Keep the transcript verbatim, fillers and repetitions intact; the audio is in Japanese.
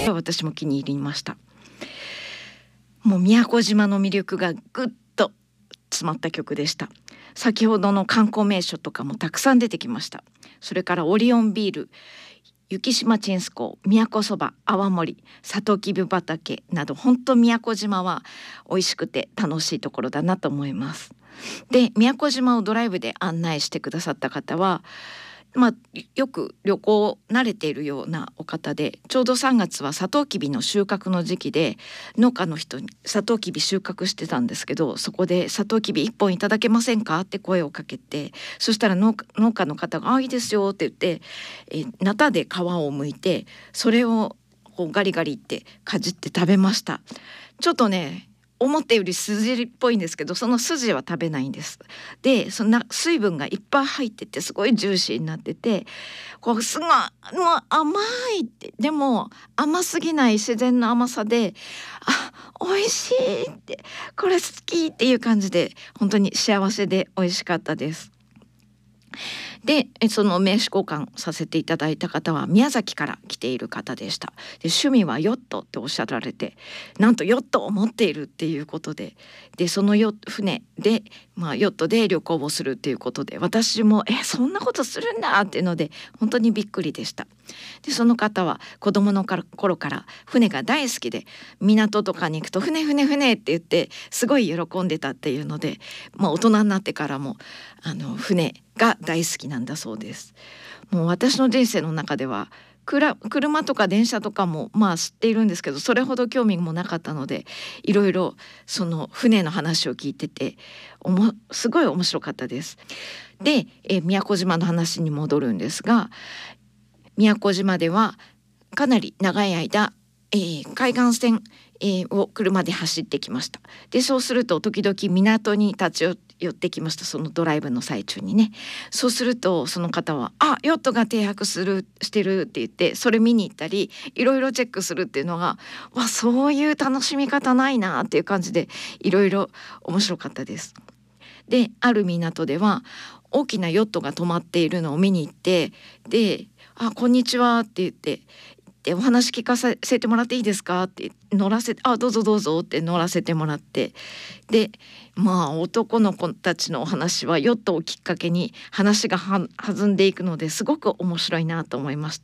私も気に入りました。もう宮古島の魅力がぐっと詰まった曲でした。先ほどの観光名所とかもたくさん出てきました。それからオリオンビール、雪島チンスコー、宮古そば、泡盛、サトウキビ畑など、本当宮古島は美味しくて楽しいところだなと思います。で、宮古島をドライブで案内してくださった方は、まあ、よく旅行慣れているようなお方で、ちょうどさんがつはサトウキビの収穫の時期で、農家の人にサトウキビ収穫してたんですけど、そこでサトウキビいっぽんいただけませんかって声をかけて、そしたら農家、農家の方があいいですよって言って、えナタで皮を剥いて、それをこうガリガリってかじって食べました。ちょっとね、思ったより筋っぽいんですけど、その筋は食べないんです。で、そんな水分がいっぱい入ってて、すごいジューシーになってて、こうすごいもう甘いって、でも甘すぎない自然の甘さで、あ、美味しいって、これ好きっていう感じで、本当に幸せで美味しかったです。で、その名刺交換させていただいた方は宮崎から来ている方でした。で、趣味はヨットっておっしゃられて、なんとヨットを持っているっていうことで、でそのヨ船で、まあ、ヨットで旅行をするっていうことで、私もえそんなことするんだっていうので本当にびっくりでした。で、その方は子供の頃から船が大好きで、港とかに行くと船船船って言ってすごい喜んでたっていうので、まあ、大人になってからもあの船が大好きなんだそうです。もう私の人生の中では車とか電車とかもまあ知っているんですけど、それほど興味もなかったので、いろいろその船の話を聞いてておもすごい面白かったです。で、え宮古島の話に戻るんですが、宮古島ではかなり長い間、えー、海岸線、えー、を車で走ってきました。で、そうすると時々港に立ち寄ってきました。そのドライブの最中にね。そうするとその方はあヨットが停泊するしてるって言って、それ見に行ったりいろいろチェックするっていうのが、わそういう楽しみ方ないなっていう感じで、いろいろ面白かったです。で、ある港では大きなヨットが止まっているのを見に行って、であこんにちはって言ってで、お話聞かせてもらっていいですかって乗らせて、あどうぞどうぞって乗らせてもらって、でまあ男の子たちのお話はヨットをきっかけに話がは弾んでいくので、すごく面白いなと思いました。